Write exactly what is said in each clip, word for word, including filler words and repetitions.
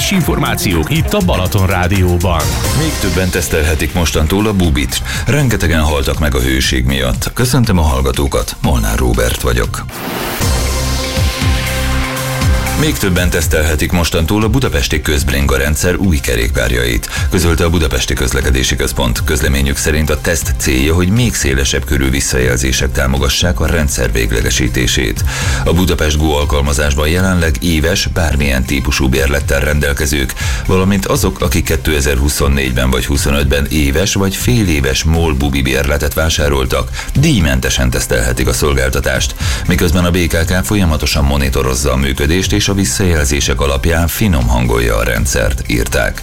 Friss információk itt a Balaton Rádióban. Még többen tesztelhetik mostantól a Bubit. Rengetegen haltak meg a hőség miatt. Köszöntöm a hallgatókat, Molnár Róbert vagyok. Még többen tesztelhetik mostantól a budapesti közbringa rendszer új kerékpárjait, közölte a Budapesti Közlekedési Központ. Közleményük szerint a teszt célja, hogy még szélesebb körű visszajelzések támogassák a rendszer véglegesítését. A Budapest Go alkalmazásban jelenleg éves, bármilyen típusú bérlettel rendelkezők, valamint azok, akik kétezer-huszonnégyben vagy huszonötben éves vagy fél éves MOL Bubi bérletet vásároltak, díjmentesen tesztelhetik a szolgáltatást, miközben a bé ká ká folyamatosan monitorozza a működést és a visszajelzések alapján finom hangolja a rendszert, írták.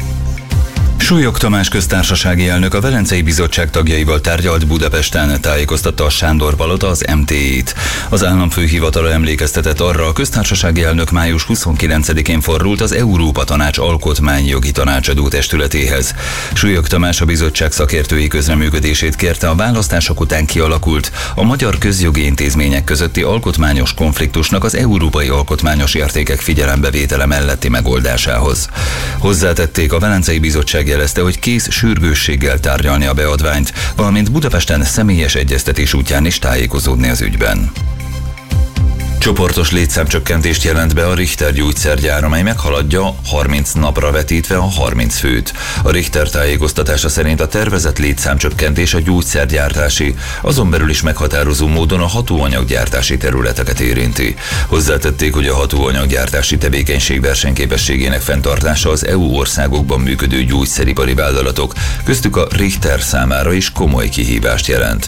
Súlyog Tamás köztársasági elnök a Velencei Bizottság tagjaival tárgyalt Budapesten, tájékoztatta a Sándor Palota az em té é-t. Az államfőhivatala emlékeztetett arra, a köztársasági elnök május huszonkilencedikén fordult az Európa Tanács alkotmányjogi tanácsadó testületéhez. Súlyog Tamás a bizottság szakértői közreműködését kérte a választások után kialakult, a magyar közjogi intézmények közötti alkotmányos konfliktusnak az európai alkotmányos értékek figyelembevétele melletti megoldásához. Hozzátették, a Velencei Bizottság jelezte, hogy kész sürgősséggel tárgyalni a beadványt, valamint Budapesten személyes egyeztetés útján is tájékozódni az ügyben. Csoportos létszámcsökkentést jelent be a Richter gyógyszergyár, amely meghaladja harminc napra vetítve a harminc főt. A Richter tájékoztatása szerint a tervezett létszámcsökkentés a gyógyszergyártási, azon belül is meghatározó módon a hatóanyaggyártási területeket érinti. Hozzátették, hogy a hatóanyaggyártási tevékenység versenyképességének fenntartása az é u országokban működő gyógyszeripari vállalatok, köztük a Richter számára is komoly kihívást jelent.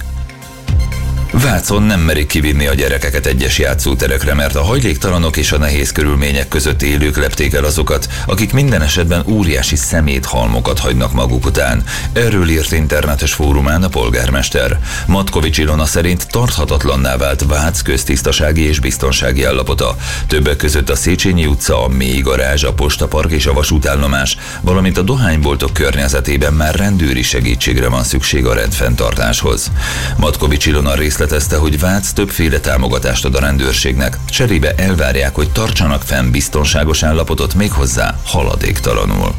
Vácon nem merik kivinni a gyerekeket egyes játszóterekre, mert a hajléktalanok és a nehéz körülmények között élők lepték el azokat, akik minden esetben óriási szeméthalmokat hagynak maguk után. Erről írt internetes fórumán a polgármester. Matkovics Ilona szerint tarthatatlanná vált Vác köztisztasági és biztonsági állapota. Többek között a Széchenyi utca, a mély garázs, a postapark és a vasútállomás, valamint a dohányboltok környezetében már rendőri segítségre van szükség a rendfenntartáshoz. Matkovics Ilona részletezte, hogy Vác többféle támogatást ad a rendőrségnek, cserébe elvárják, hogy tartsanak fenn biztonságos állapotot, méghozzá haladéktalanul.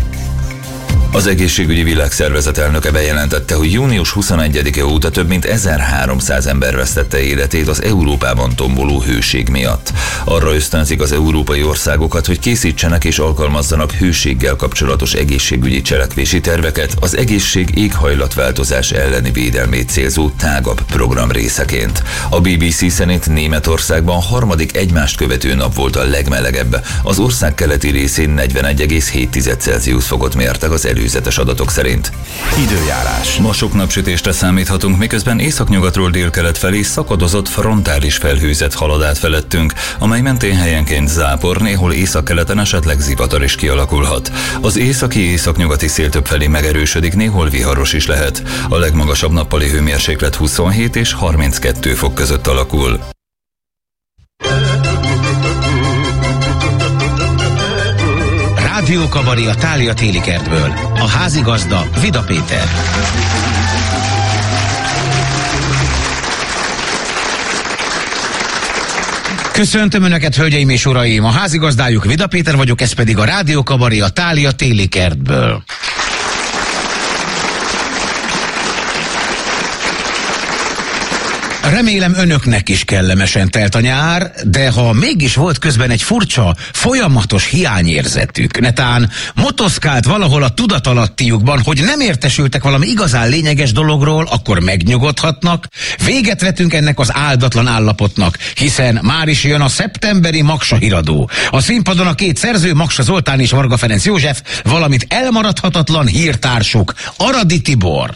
Az Egészségügyi Világszervezet elnöke bejelentette, hogy június huszonegyedike óta több mint ezerháromszáz ember vesztette életét az Európában tomboló hőség miatt. Arra ösztönzik az európai országokat, hogy készítsenek és alkalmazzanak hőséggel kapcsolatos egészségügyi cselekvési terveket az egészség éghajlatváltozás elleni védelmét célzó tágabb program részeként. A bé bé cé szerint Németországban harmadik egymást követő nap volt a legmelegebb. Az ország keleti részén negyvenegy egész hét Celsius fokot mértek az előzetes adatok szerint. Időjárás. Ma sok napsütésre számíthatunk, miközben északnyugatról délkelet felé szakadozott frontális felhőzet halad át felettünk, amely mentén helyenként zápor, néhol északkeleten esetleg zivatar is kialakulhat. Az északi északnyugati szél többfelé megerősödik, néhol viharos is lehet. A legmagasabb nappali hőmérséklet huszonhét és harminckettő fok között alakul. Rádiókabaré a Thália téli kertből. A házigazda Vida Péter. Köszöntöm Önöket, hölgyeim és uraim! A házigazdájuk Vida Péter vagyok, ez pedig a Rádiókabaré a Thália téli kertből. Remélem önöknek is kellemesen telt a nyár, de ha mégis volt közben egy furcsa, folyamatos hiányérzetük, netán motoszkált valahol a tudatalattiukban, hogy nem értesültek valami igazán lényeges dologról, akkor megnyugodhatnak. Véget vetünk ennek az áldatlan állapotnak, hiszen már is jön a szeptemberi Maksa híradó. A színpadon a két szerző, Maksa Zoltán és Varga Ferenc József, valamint elmaradhatatlan hírtársuk, Aradi Tibor.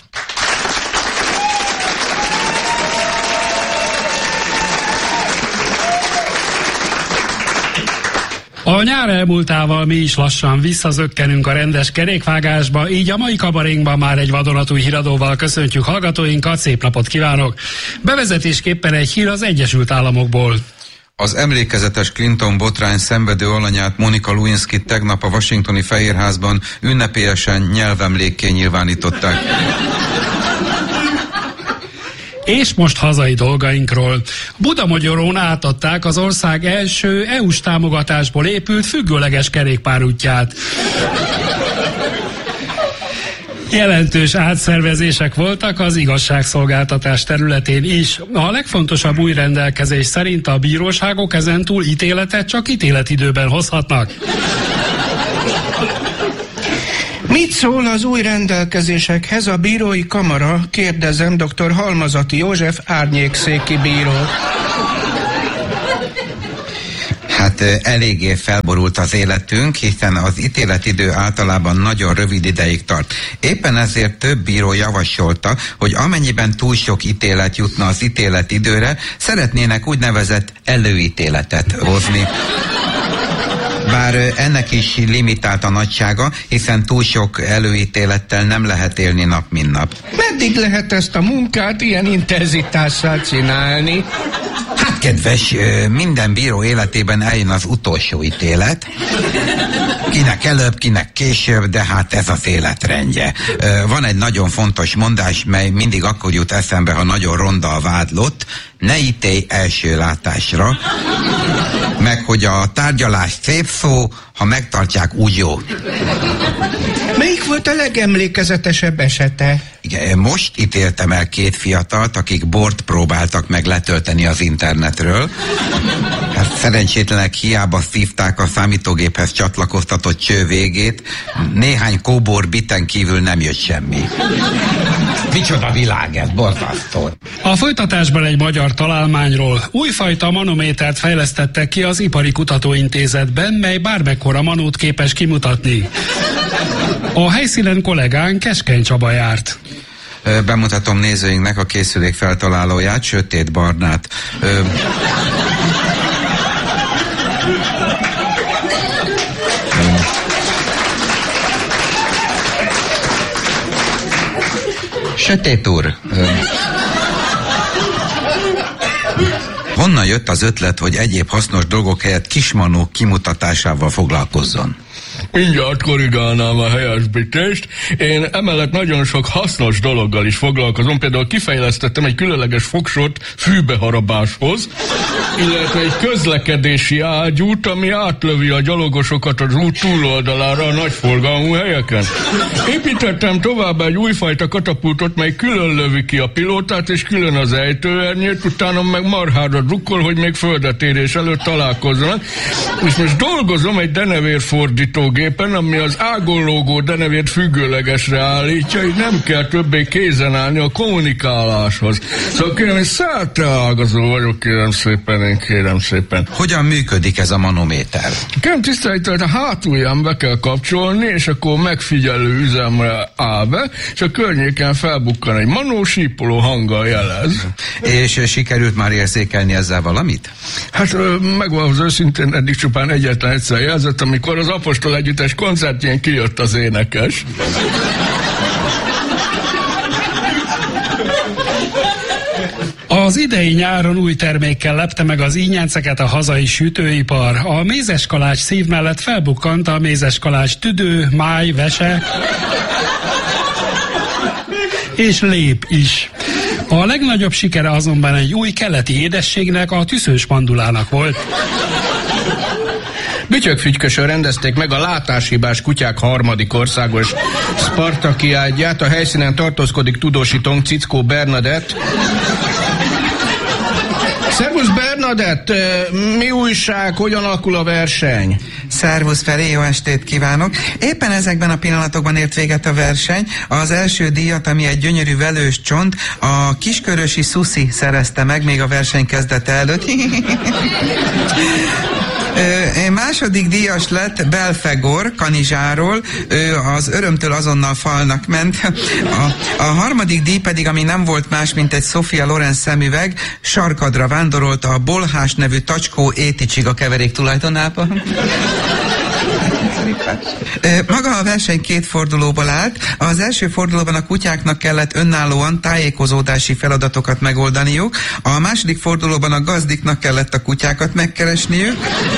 A nyár elmúltával mi is lassan visszazökkenünk a rendes kerékvágásba, így a mai kabarénkban már egy vadonatúj híradóval köszöntjük hallgatóinkat, szép napot kívánok! Bevezetésképpen egy hír az Egyesült Államokból. Az emlékezetes Clinton botrány szenvedő alanyát, Monica Lewinskyt tegnap a washingtoni Fehérházban ünnepélyesen nyelvemlékké nyilvánították. És most hazai dolgainkról. Budamagyaron átadták az ország első é u-s támogatásból épült függőleges kerékpárútját. Jelentős átszervezések voltak az igazságszolgáltatás területén is. A legfontosabb új rendelkezés szerint a bíróságok ezentúl ítéletet csak ítéletidőben hozhatnak. Mit szól az új rendelkezésekhez a bírói kamara? Kérdezem dr. Halmazati József árnyékszéki bírót. Hát eléggé felborult az életünk, hiszen az ítéletidő általában nagyon rövid ideig tart. Éppen ezért több bíró javasolta, hogy amennyiben túl sok ítélet jutna az ítéletidőre, szeretnének úgynevezett előítéletet hozni. Bár ennek is limitált a nagysága, hiszen túl sok előítélettel nem lehet élni nap mint nap. Meddig lehet ezt a munkát ilyen intenzitással csinálni? Hát kedves, minden bíró életében eljön az utolsó ítélet. Kinek előbb, kinek később, de hát ez az életrendje. Van egy nagyon fontos mondás, mely mindig akkor jut eszembe, ha nagyon ronda a vádlott: ne ítélj első látásra, meg hogy a tárgyalás szép szó, ha megtartják, úgy jó. Melyik volt a legemlékezetesebb esete? Igen, most ítéltem el két fiatalt, akik bort próbáltak meg letölteni az internetről. Hát szerencsétlenek hiába szívták a számítógéphez csatlakoztatott cső végét, néhány kóbor biten kívül nem jött semmi. Micsoda világ ez, borzasztó. A folytatásban egy magyar találmányról. Újfajta manométert fejlesztettek ki az Ipari Kutatóintézetben, mely bármekkora manót képes kimutatni. A helyszínen kollégánk Keskeny Csaba járt. Bemutatom nézőinknek a készülék feltalálóját, sötét barnát. Ö... Sötét úr, ö... honnan jött az ötlet, hogy egyéb hasznos dolgok helyett kismanók kimutatásával foglalkozzon? Mindjárt korrigálnám a helyesbítést. Én emellett nagyon sok hasznos dologgal is foglalkozom. Például kifejlesztettem egy különleges fogsort fűbeharabáshoz, illetve egy közlekedési ágyút, ami átlövi a gyalogosokat az út túloldalára a nagyforgalmú helyeken. Építettem továbbá egy újfajta katapultot, mely külön lövi ki a pilótát és külön az ejtőernyőt, utána meg marhára drukkol, hogy még földetérés előtt találkozzanak. És most dolgozom egy denevérfordítógépen, ami az ágon lógó denevért függőlegesre állítja, így nem kell többé kézen állni a kommunikáláshoz. Szóval kérem, én szerteágazó vagyok, kérem szépen, én kérem szépen. Hogyan működik ez a manométer? Kérem tisztelettel, a hátulján be kell kapcsolni, és akkor megfigyelő üzemre áll be, és a környéken felbukkan egy manó, sípoló hanggal jelez. És sikerült már érzékelni ezzel valamit? Hát megvan az őszintén, eddig csupán egyetlen egyszer jelzett, amikor az Apostol Együttes koncertjén kijött az énekes. Az idei nyáron új termékkel lepte meg az ínyenceket a hazai sütőipar. A mézeskalács szív mellett felbukkant a mézeskalács tüdő, máj, vese és lép is. A legnagyobb sikere azonban egy új keleti édességnek, a tüszős mandulának volt. Bütyökfügykösön rendezték meg a látáshibás kutyák harmadik országos Spartakiádját. A helyszínen tartózkodik tudósítónk, Cickó Bernadett. Szervusz Bernadett, mi újság, hogyan alakul a verseny? Szervusz Feri, jó estét kívánok! Éppen ezekben a pillanatokban ért véget a verseny. Az első díjat, ami egy gyönyörű velős csont, a kiskörösi Szuszi szerezte meg még a verseny kezdete előtt. Ö, második díjas lett Belfegor Kanizsáról, ő az örömtől azonnal falnak ment. A, a harmadik díj pedig, ami nem volt más, mint egy Sofia Loren szemüveg, sarkadra vándorolt a Bolhás nevű Tacskó Éticsig keverék tulajdonában. Maga a verseny két fordulóból állt. Az első fordulóban a kutyáknak kellett önállóan tájékozódási feladatokat megoldaniuk, a második fordulóban a gazdiknak kellett a kutyákat megkeresniük.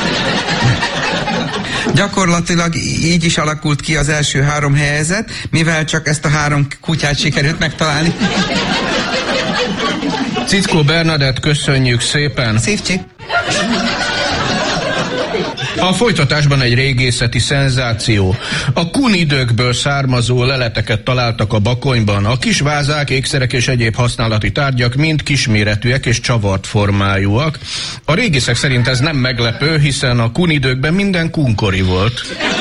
Gyakorlatilag így is alakult ki az első három helyzet, mivel csak ezt a három kutyát sikerült megtalálni. Cickó Bernadett, köszönjük szépen. Szívcsi. A folytatásban egy régészeti szenzáció. A kun időkből származó leleteket találtak a Bakonyban. A kis vázák, ékszerek és egyéb használati tárgyak mind kisméretűek és csavart formájúak. A régészek szerint ez nem meglepő, hiszen a kun időkben minden kunkori volt.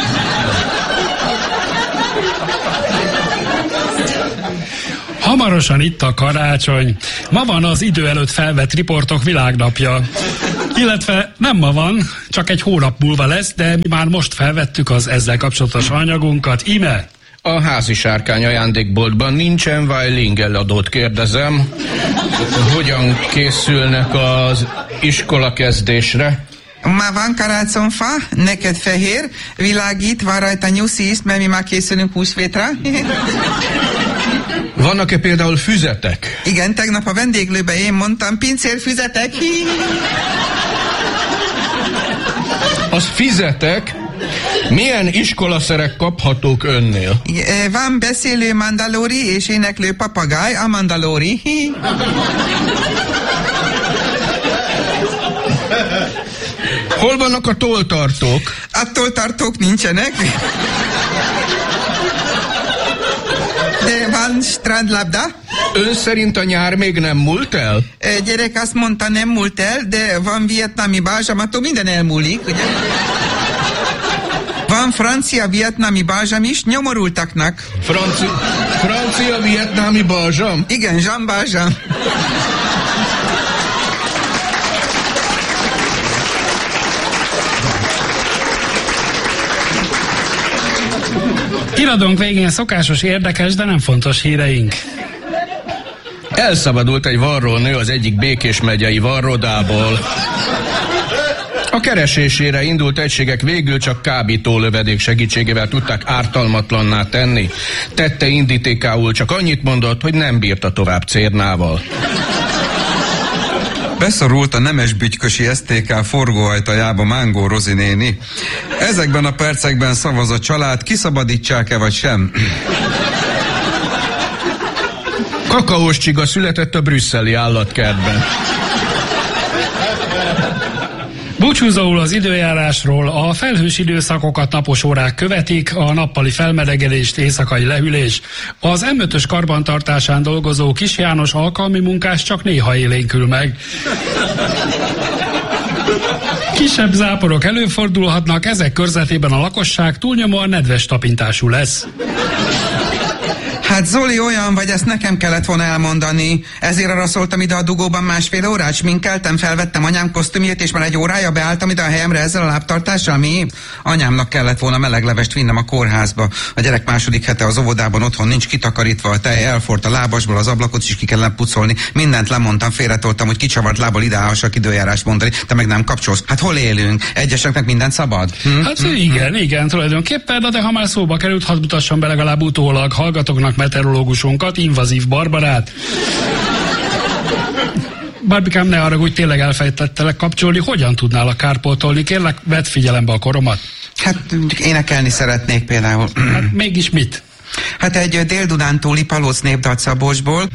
Hamarosan itt a karácsony. Ma van az idő előtt felvett riportok világnapja. Illetve nem ma van, csak egy hónap múlva lesz, de mi már most felvettük az ezzel kapcsolatos anyagunkat. Ime? A házi sárkány ajándékboltban nincsen Weiling eladót, kérdezem. Hogyan készülnek az iskola kezdésre? Már van karácsonyfa, neked fehér, világít, van rajta nyusziszt, mert mi már készülünk húsvétra. Vannak-e például füzetek? Igen, tegnap a vendéglőben én mondtam, pincérfüzetek. Az fizetek? Milyen iskolaszerek kaphatók önnél? Van beszélő mandalori és éneklő papagáj, a mandalori. Hol vannak a tolltartók? A tolltartók nincsenek. De van strandlabda. Ön szerint a nyár még nem múlt el? E, gyerek azt mondta, nem múlt el, de van vietnámi bázsam, attól minden elmúlik, ugye? Van francia-vietnámi bázsam is, nyomorultaknak. Franci... Francia-vietnámi bázsam? Igen, Jean bázsam. Iradónk végén szokásos, érdekes, de nem fontos híreink. Elszabadult egy varrónő az egyik Békés megyei varrodából. A keresésére indult egységek végül csak kábítólövedék segítségével tudták ártalmatlanná tenni. Tette indítékául csak annyit mondott, hogy nem bírta tovább cérnával. Beszorult a Nemesbügykösi es té ká forgóajtajába Mángó Rozi néni. Ezekben a percekben szavaz a család, kiszabadítsák-e vagy sem. Kakaós csiga született a brüsszeli állatkertben. Búcsúzóul az időjárásról, a felhős időszakokat napos órák követik, a nappali felmelegedést, éjszakai lehűlés. Az em ötös karbantartásán dolgozó Kis János alkalmi munkás csak néha élénkül meg. Kisebb záporok előfordulhatnak, ezek körzetében a lakosság túlnyomóan nedves tapintású lesz. Hát Zoli, olyan vagy, ezt nekem kellett volna elmondani. Ezért arra szóltam ide a dugóban másfél órát, sminkeltem, felvettem anyám kosztümjét, és már egy órája beálltam ide a helyemre ezzel a lábtartással. Mi? Anyámnak kellett volna meleglevest vinnem a kórházba. A gyerek második hete az óvodában otthon nincs kitakarítva, a tej elfort a lábasból, az ablakot is ki kellene pucolni. Mindent lemondtam, félretoltam, hogy kicsavart lábbal ide állhassak időjárás mondani, te meg nem kapcsolsz. Hát hol élünk? Egyeseknek mindent szabad? Hm? Hát hm? igen, igen, tulajdonképpen, de ha már szóba került, hadd mutassam be legalább utólag hallgatóknak meteorológusunkat, Invazív Barbarát. Barbikám, ne arra, hogy tényleg elfejtettelek kapcsolni, hogyan tudnál kárpótolni? Kérlek, vedd figyelembe a koromat. Hát énekelni szeretnék például. Hát mégis mit? Hát egy Dél-Dunántúli Palóc népdalt Szabolcsból,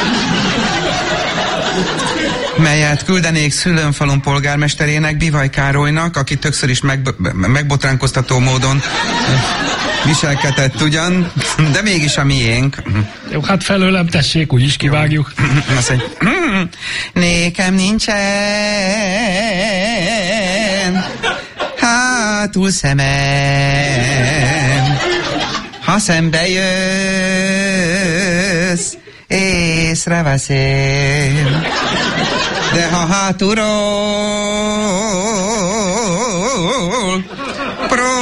melyet küldenék Szülőnfalun polgármesterének, Bivaj Károlynak, aki többször is meg, megbotránkoztató módon viselkedett ugyan, de mégis a miénk. Jó, hát felőlem tessék, úgyis kivágjuk. Azt mondja, nékem nincsen hátul szemem, ha szembe jössz, észreveszem, de ha hátulról